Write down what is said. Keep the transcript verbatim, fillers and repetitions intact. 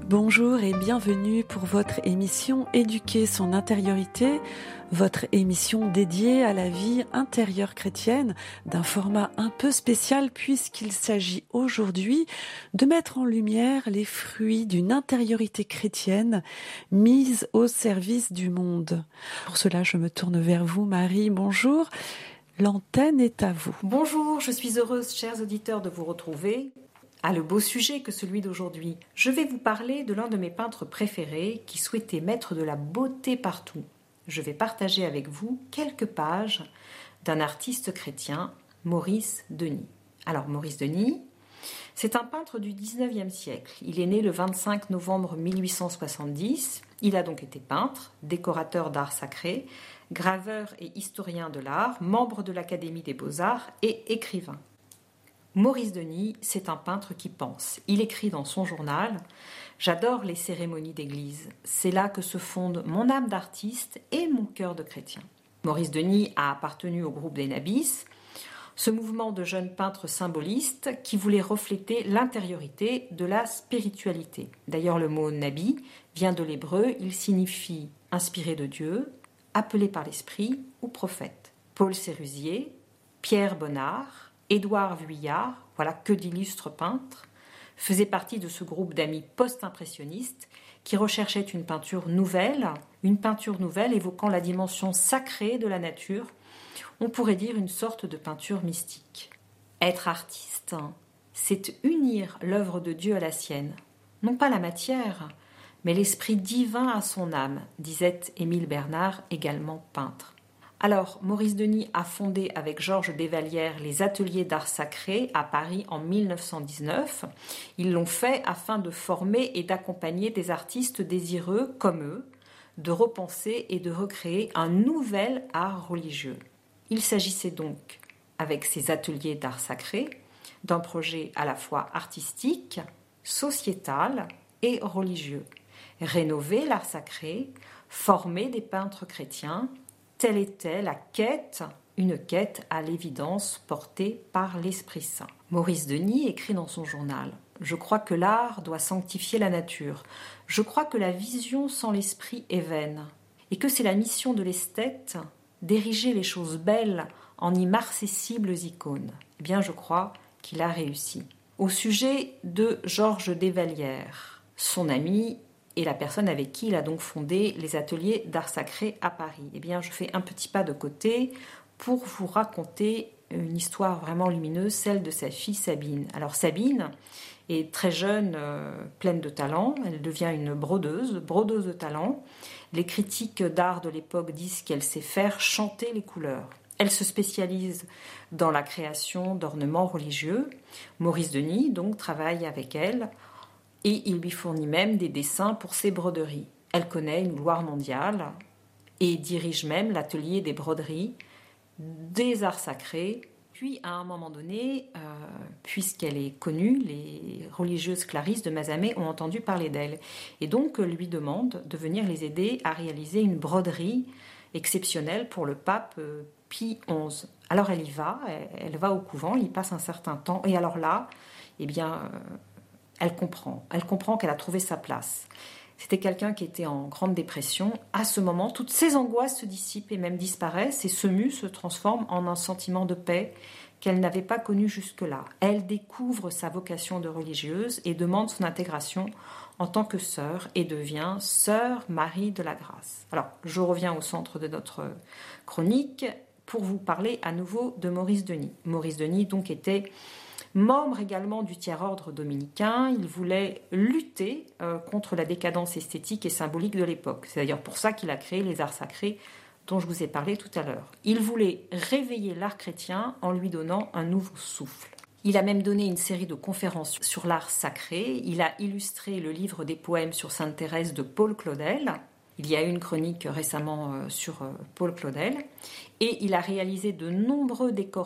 Bonjour et bienvenue pour votre émission Éduquer son intériorité, votre émission dédiée à la vie intérieure chrétienne d'un format un peu spécial puisqu'il s'agit aujourd'hui de mettre en lumière les fruits d'une intériorité chrétienne mise au service du monde. Pour cela, je me tourne vers vous, Marie. Bonjour, l'antenne est à vous. Bonjour, je suis heureuse, chers auditeurs, de vous retrouver. Ah, le beau sujet que celui d'aujourd'hui. Je vais vous parler de l'un de mes peintres préférés qui souhaitait mettre de la beauté partout. Je vais partager avec vous quelques pages d'un artiste chrétien, Maurice Denis. Alors, Maurice Denis, c'est un peintre du dix-neuvième siècle. Il est né le vingt-cinq novembre mille huit cent soixante-dix. Il a donc été peintre, décorateur d'art sacré, graveur et historien de l'art, membre de l'Académie des Beaux-Arts et écrivain. Maurice Denis, c'est un peintre qui pense. Il écrit dans son journal « J'adore les cérémonies d'église. C'est là que se fondent mon âme d'artiste et mon cœur de chrétien. » Maurice Denis a appartenu au groupe des Nabis, ce mouvement de jeunes peintres symbolistes qui voulait refléter l'intériorité de la spiritualité. D'ailleurs, le mot « nabi » vient de l'hébreu, il signifie « inspiré de Dieu », « appelé par l'esprit » ou « prophète ». Paul Sérusier, Pierre Bonnard, Édouard Vuillard, voilà que d'illustres peintres, faisaient partie de ce groupe d'amis post-impressionnistes qui recherchaient une peinture nouvelle, une peinture nouvelle évoquant la dimension sacrée de la nature, on pourrait dire une sorte de peinture mystique. Être artiste, c'est unir l'œuvre de Dieu à la sienne, non pas la matière, mais l'esprit divin à son âme, disait Émile Bernard, également peintre. Alors, Maurice Denis a fondé avec Georges Desvallières les ateliers d'art sacré à Paris en mille neuf cent dix-neuf. Ils l'ont fait afin de former et d'accompagner des artistes désireux, comme eux, de repenser et de recréer un nouvel art religieux. Il s'agissait donc, avec ces ateliers d'art sacré, d'un projet à la fois artistique, sociétal et religieux. Rénover l'art sacré, former des peintres chrétiens, telle était la quête, une quête à l'évidence portée par l'Esprit Saint. Maurice Denis écrit dans son journal « Je crois que l'art doit sanctifier la nature. Je crois que la vision sans l'esprit est vaine. Et que c'est la mission de l'esthète d'ériger les choses belles en immarcessibles icônes. Eh bien, je crois qu'il a réussi. » Au sujet de Georges Desvallières, son ami et la personne avec qui il a donc fondé les ateliers d'art sacré à Paris. Eh bien, je fais un petit pas de côté pour vous raconter une histoire vraiment lumineuse, celle de sa fille Sabine. Alors Sabine est très jeune, euh, pleine de talent. Elle devient une brodeuse, brodeuse de talent. Les critiques d'art de l'époque disent qu'elle sait faire chanter les couleurs. Elle se spécialise dans la création d'ornements religieux. Maurice Denis, donc, travaille avec elle et il lui fournit même des dessins pour ses broderies. Elle connaît une gloire mondiale et dirige même l'atelier des broderies, des arts sacrés. Puis, à un moment donné, euh, puisqu'elle est connue, les religieuses clarisses de Mazamet ont entendu parler d'elle. Et donc, lui demande de venir les aider à réaliser une broderie exceptionnelle pour le pape euh, Pie onze. Alors, elle y va, elle, elle va au couvent, il y passe un certain temps. Et alors là, eh bien... Euh, Elle comprend, elle comprend qu'elle a trouvé sa place. C'était quelqu'un qui était en grande dépression. À ce moment, toutes ses angoisses se dissipent et même disparaissent et ce mu se transforme en un sentiment de paix qu'elle n'avait pas connu jusque-là. Elle découvre sa vocation de religieuse et demande son intégration en tant que sœur et devient sœur Marie de la Grâce. Alors, je reviens au centre de notre chronique pour vous parler à nouveau de Maurice Denis. Maurice Denis, donc, était membre également du tiers-ordre dominicain, il voulait lutter euh, contre la décadence esthétique et symbolique de l'époque. C'est d'ailleurs pour ça qu'il a créé les arts sacrés dont je vous ai parlé tout à l'heure. Il voulait réveiller l'art chrétien en lui donnant un nouveau souffle. Il a même donné une série de conférences sur l'art sacré. Il a illustré le livre des poèmes sur Sainte Thérèse de Paul Claudel. Il y a eu une chronique récemment euh, sur euh, Paul Claudel. Et il a réalisé de nombreux décors